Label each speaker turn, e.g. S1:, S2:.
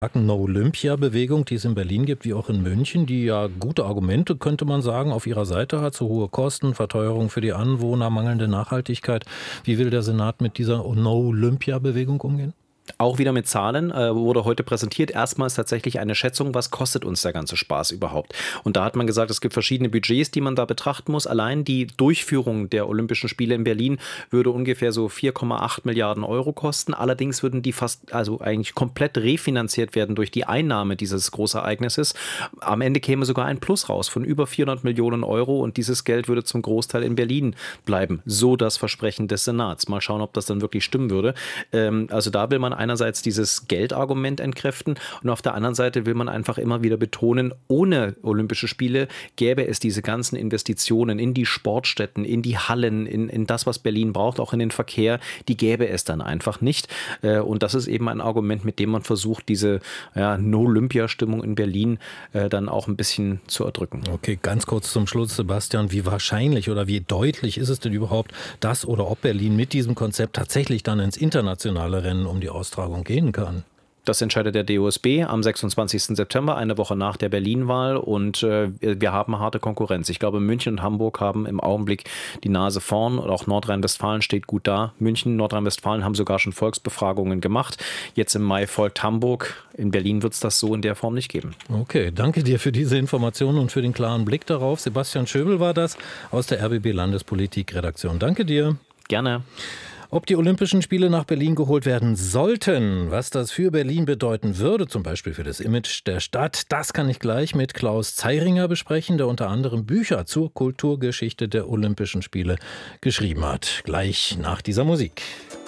S1: No-Olympia-Bewegung, die es in Berlin gibt, wie auch in München, die ja gute Argumente, könnte man sagen, auf ihrer Seite hat, so hohe Kosten, Verteuerung für die Anwohner, mangelnde Nachhaltigkeit. Wie will der Senat mit dieser No-Olympia-Bewegung umgehen?
S2: Auch wieder mit Zahlen wurde heute präsentiert. Erstmals tatsächlich eine Schätzung, was kostet uns der ganze Spaß überhaupt? Und da hat man gesagt, es gibt verschiedene Budgets, die man da betrachten muss. Allein die Durchführung der Olympischen Spiele in Berlin würde ungefähr so 4,8 Milliarden Euro kosten. Allerdings würden die fast, also eigentlich komplett refinanziert werden durch die Einnahme dieses Großereignisses. Am Ende käme sogar ein Plus raus von über 400 Millionen Euro und dieses Geld würde zum Großteil in Berlin bleiben. So das Versprechen des Senats. Mal schauen, ob das dann wirklich stimmen würde. Also da will man einerseits dieses Geldargument entkräften und auf der anderen Seite will man einfach immer wieder betonen, ohne Olympische Spiele gäbe es diese ganzen Investitionen in die Sportstätten, in die Hallen, in das, was Berlin braucht, auch in den Verkehr, die gäbe es dann einfach nicht. Und das ist eben ein Argument, mit dem man versucht, diese No-Olympia-Stimmung in Berlin dann auch ein bisschen zu erdrücken.
S1: Okay, ganz kurz zum Schluss, Sebastian, wie wahrscheinlich oder wie deutlich ist es denn überhaupt, dass oder ob Berlin mit diesem Konzept tatsächlich dann ins internationale Rennen um die Austragung gehen kann?
S2: Das entscheidet der DOSB am 26. September, eine Woche nach der Berlin-Wahl. Und wir haben harte Konkurrenz. Ich glaube, München und Hamburg haben im Augenblick die Nase vorn. Und auch Nordrhein-Westfalen steht gut da. München, Nordrhein-Westfalen haben sogar schon Volksbefragungen gemacht. Jetzt im Mai folgt Hamburg. In Berlin wird es das so in der Form nicht geben.
S1: Okay, danke dir für diese Informationen und für den klaren Blick darauf. Sebastian Schöbel war das aus der RBB Landespolitik-Redaktion. Danke dir.
S2: Gerne.
S1: Ob die Olympischen Spiele nach Berlin geholt werden sollten, was das für Berlin bedeuten würde, zum Beispiel für das Image der Stadt, das kann ich gleich mit Klaus Zeiringer besprechen, der unter anderem Bücher zur Kulturgeschichte der Olympischen Spiele geschrieben hat. Gleich nach dieser Musik.